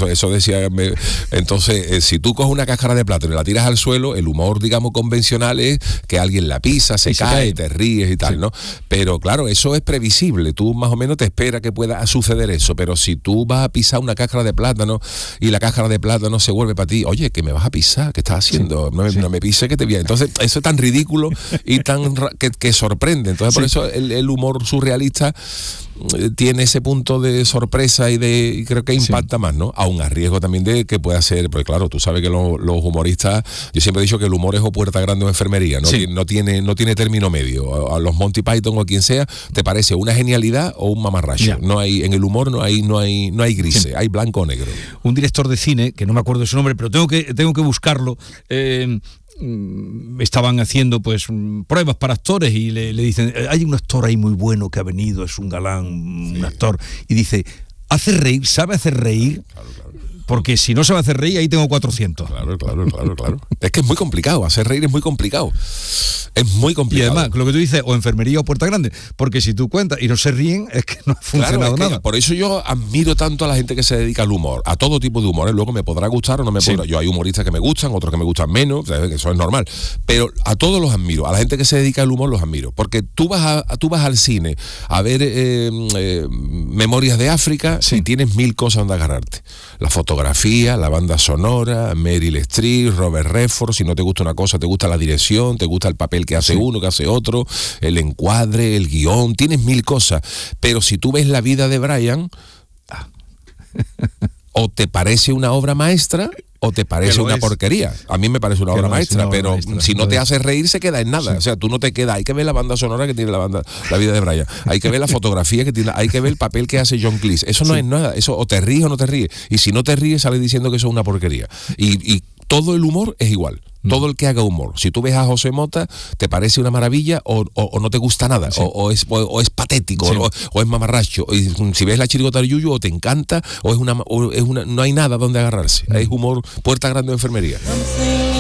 Eso decía. Entonces, si tú coges una cáscara de plátano y la tiras al suelo, el humor, digamos, convencional es que alguien la pisa, se cae, te ríes y tal, ¿no? Pero claro, eso es previsible. Tú más o menos te esperas que pueda suceder eso. Pero si tú vas a pisar una cáscara de plátano y la cáscara de plátano se vuelve para ti, oye, que me vas a pisar, ¿qué estás haciendo? No me pises, que te viene. Entonces, eso es tan ridículo y tan que sorprende. Entonces, por eso el humor surrealista tiene ese punto de sorpresa y creo que impacta más, ¿no? Aún a riesgo también de que pueda ser, pues claro, tú sabes que los humoristas, yo siempre he dicho que el humor es o puerta grande o enfermería, ¿no? Sí. No tiene término medio. A los Monty Python o quien sea, te parece una genialidad o un mamarracho. No hay, en el humor no hay grises, hay blanco o negro. Un director de cine, que no me acuerdo de su nombre, pero tengo que buscarlo, estaban haciendo pues pruebas para actores y le dicen, hay un actor ahí muy bueno que ha venido, es un galán, un actor, y dice, ¿hace reír? ¿Sabe hacer reír? Claro. Porque si no sabe hacer reír, ahí tengo 400. Claro. Es que es muy complicado, hacer reír es muy complicado. Es muy complicado. Y además, lo que tú dices, o enfermería o puerta grande, porque si tú cuentas y no se ríen, es que no ha funcionado nada. Por eso yo admiro tanto a la gente que se dedica al humor, a todo tipo de humor. Luego me podrá gustar o no me podrá. Yo hay humoristas que me gustan, otros que me gustan menos, que eso es normal. Pero a todos los admiro, a la gente que se dedica al humor los admiro. Porque tú vas al cine a ver Memorias de África y tienes 1000 cosas donde agarrarte. La fotografía, la banda sonora, Meryl Streep, Robert Redford, si no te gusta una cosa, te gusta la dirección, te gusta el papel que hace uno, que hace otro, el encuadre, el guión, tienes 1000 cosas. Pero si tú ves la vida de Brian, o te parece una obra maestra o te parece una porquería. A mí me parece una obra maestra, pero si no te hace reír se queda en nada. O sea, tú no te quedas, hay que ver la banda sonora que tiene la vida de Brian, hay que ver la fotografía que tiene, hay que ver el papel que hace John Cleese. Eso no es nada, eso o te ríes o no te ríes. Y si no te ríes sales diciendo que eso es una porquería. Y todo el humor es igual. Todo el que haga humor. Si tú ves a José Mota, ¿te parece una maravilla o no te gusta nada? O es patético, o es mamarracho. Y si ves la chirigota del Yuyu, o te encanta, no hay nada donde agarrarse. Es humor, puerta grande de enfermería.